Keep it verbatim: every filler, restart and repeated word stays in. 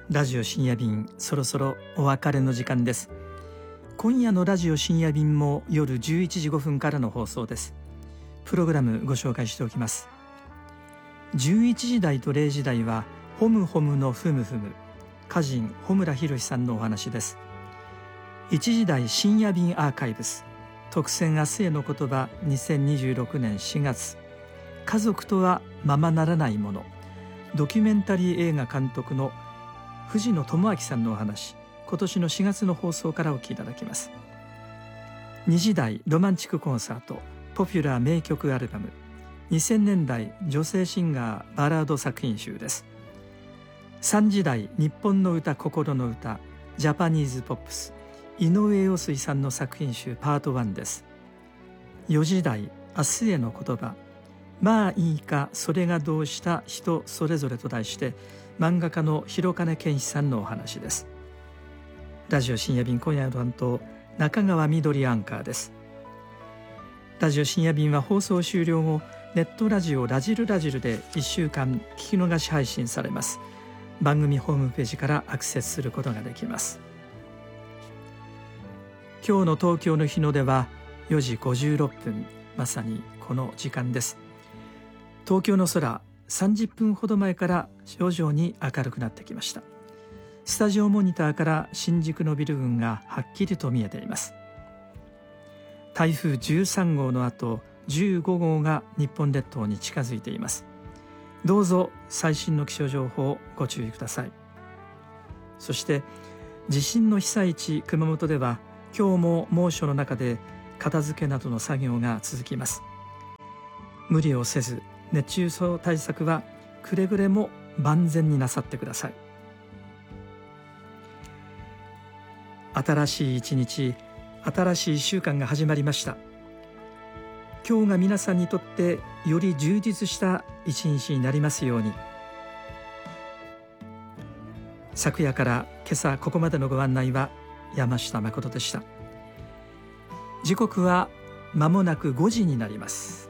ラジオ深夜便、そろそろお別れの時間です。今夜のラジオ深夜便も夜じゅういちじごふんからの放送です。プログラムご紹介しておきます。じゅういちじ台とれいじ台はホムホムのふむふむ、歌人穂村弘さんのお話です。いちじ台深夜便アーカイブス、特選明日への言葉にせんにじゅうろくねんしがつ、家族とはままならないもの、ドキュメンタリー映画監督の藤野智明さんのお話、今年のしがつの放送からお聞きいただきます。にじ台ロマンチックコンサート、ポピュラー名曲アルバム、にせんねんだい女性シンガーバラード作品集です。さんじ台日本の歌心の歌、ジャパニーズポップス、井上陽水さんの作品集パートワンです。よじ台明日への言葉、まあいいかそれがどうした人それぞれと題して漫画家の広金健志さんのお話です。ラジオ深夜便、今夜の担当中川みどりアンカーです。ラジオ深夜便は放送終了後、ネットラジオラジルラジルでいっしゅうかん聞き逃し配信されます。番組ホームページからアクセスすることができます。今日の東京の日の出はよじごじゅうろっぷん、まさにこの時間です。東京の空、さんじゅっぷんほど前から徐々に明るくなってきました。スタジオモニターから新宿のビル群がはっきりと見えています。台風じゅうさんごうの後、じゅうごごうが日本列島に近づいています。どうぞ最新の気象情報をご注意ください。そして地震の被災地熊本では今日も猛暑の中で片付けなどの作業が続きます。無理をせず、熱中症対策はくれぐれも万全になさってください。新しい一日、新しいいっしゅうかんが始まりました。今日が皆さんにとってより充実した一日になりますように。昨夜から今朝ここまでのご案内は山下誠でした。時刻は間もなくごじになります。